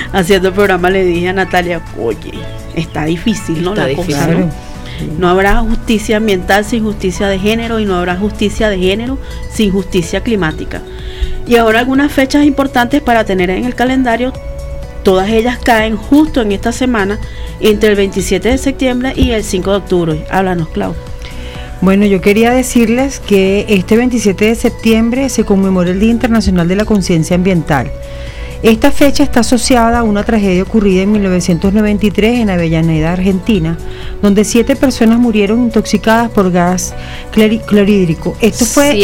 haciendo el programa le dije a Natalia, oye, está difícil, ¿no? Está la difícil. cosa, ¿no? No habrá justicia ambiental sin justicia de género y no habrá justicia de género sin justicia climática. Y ahora algunas fechas importantes para tener en el calendario, todas ellas caen justo en esta semana, entre el 27 de septiembre y el 5 de octubre. Háblanos, Clau. Bueno, yo quería decirles que este 27 de septiembre se conmemora el Día Internacional de la Conciencia Ambiental. Esta fecha está asociada a una tragedia ocurrida en 1993 en Avellaneda, Argentina, donde 7 personas murieron intoxicadas por gas clorhídrico. Esto fue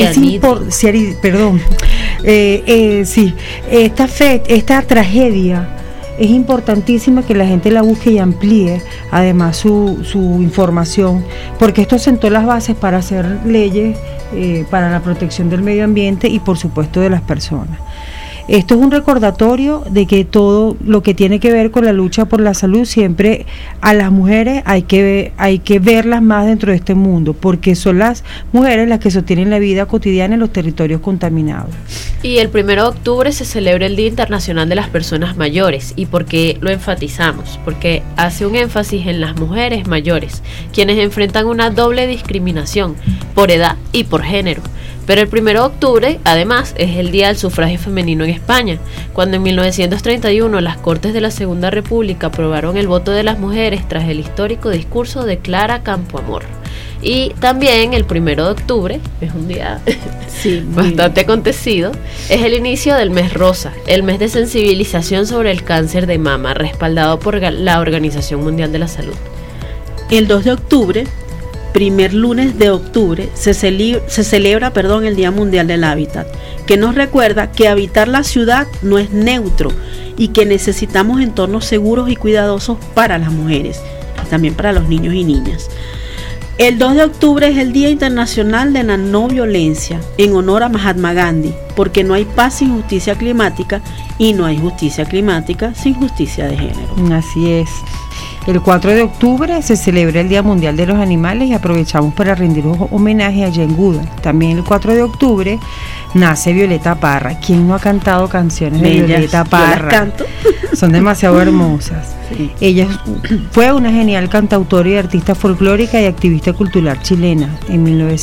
esta tragedia es importantísima que la gente la busque y amplíe además su información, porque esto sentó las bases para hacer leyes para la protección del medio ambiente y por supuesto de las personas. Esto es un recordatorio de que todo lo que tiene que ver con la lucha por la salud, siempre a las mujeres hay que verlas más dentro de este mundo, porque son las mujeres las que sostienen la vida cotidiana en los territorios contaminados. Y el 1 de octubre se celebra el Día Internacional de las Personas Mayores. ¿Y por qué lo enfatizamos? Porque hace un énfasis en las mujeres mayores, quienes enfrentan una doble discriminación, por edad y por género. Pero el 1 de octubre, además, es el Día del Sufragio Femenino en España, cuando en 1931 las Cortes de la Segunda República aprobaron el voto de las mujeres tras el histórico discurso de Clara Campoamor. Y también el 1 de octubre, es un día bastante acontecido, es el inicio del mes rosa, el mes de sensibilización sobre el cáncer de mama, respaldado por la Organización Mundial de la Salud. El 2 de octubre, primer lunes de octubre, se celebra el Día Mundial del Hábitat, que nos recuerda que habitar la ciudad no es neutro y que necesitamos entornos seguros y cuidadosos para las mujeres y también para los niños y niñas. El 2 de octubre es el Día Internacional de la No Violencia, en honor a Mahatma Gandhi, porque no hay paz sin justicia climática y no hay justicia climática sin justicia de género. Así es. El 4 de octubre se celebra el Día Mundial de los Animales y aprovechamos para rendir homenaje a Jane Goodall. También el 4 de octubre nace Violeta Parra. ¿Quién no ha cantado canciones de Violeta Parra? Yo las canto. Son demasiado hermosas. Sí. Ella fue una genial cantautora y artista folclórica y activista cultural chilena. En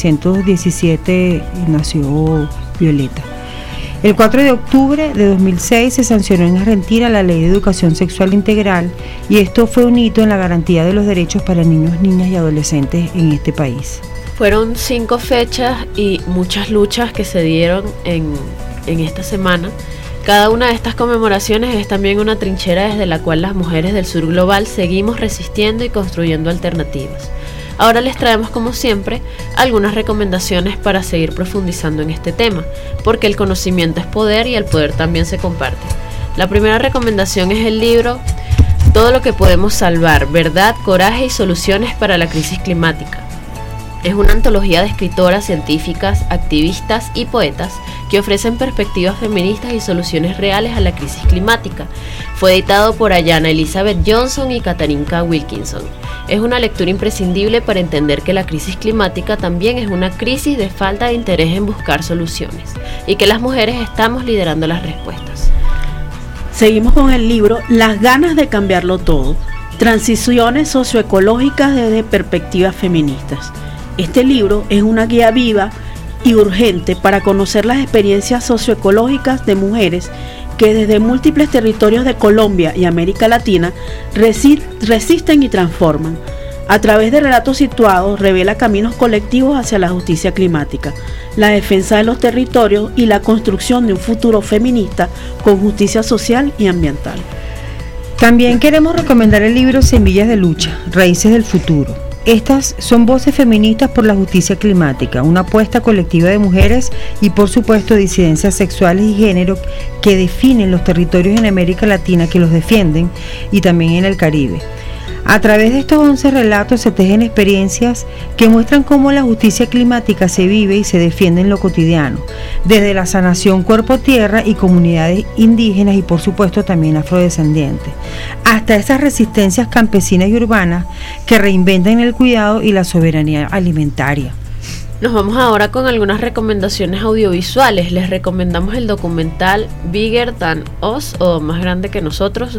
1917 nació Violeta. El 4 de octubre de 2006 se sancionó en Argentina la Ley de Educación Sexual Integral, y esto fue un hito en la garantía de los derechos para niños, niñas y adolescentes en este país. Fueron 5 fechas y muchas luchas que se dieron en esta semana. Cada una de estas conmemoraciones es también una trinchera desde la cual las mujeres del sur global seguimos resistiendo y construyendo alternativas. Ahora les traemos, como siempre, algunas recomendaciones para seguir profundizando en este tema, porque el conocimiento es poder y el poder también se comparte. La primera recomendación es el libro Todo lo que podemos salvar, verdad, coraje y soluciones para la crisis climática. Es una antología de escritoras, científicas, activistas y poetas que ofrecen perspectivas feministas y soluciones reales a la crisis climática. Fue editado por Ayana Elizabeth Johnson y Katharine Wilkinson. Es una lectura imprescindible para entender que la crisis climática también es una crisis de falta de interés en buscar soluciones y que las mujeres estamos liderando las respuestas. Seguimos con el libro Las ganas de cambiarlo todo, transiciones socioecológicas desde perspectivas feministas. Este libro es una guía viva y urgente para conocer las experiencias socioecológicas de mujeres que desde múltiples territorios de Colombia y América Latina resisten y transforman. A través de relatos situados, revela caminos colectivos hacia la justicia climática, la defensa de los territorios y la construcción de un futuro feminista con justicia social y ambiental. También queremos recomendar el libro Semillas de Lucha, Raíces del Futuro. Estas son voces feministas por la justicia climática, una apuesta colectiva de mujeres y por supuesto disidencias sexuales y género que definen los territorios en América Latina, que los defienden, y también en el Caribe. A través de estos 11 relatos se tejen experiencias que muestran cómo la justicia climática se vive y se defiende en lo cotidiano, desde la sanación cuerpo-tierra y comunidades indígenas y por supuesto también afrodescendientes, hasta esas resistencias campesinas y urbanas que reinventan el cuidado y la soberanía alimentaria. Nos vamos ahora con algunas recomendaciones audiovisuales. Les recomendamos el documental Bigger Than Us, o Más Grande que Nosotros,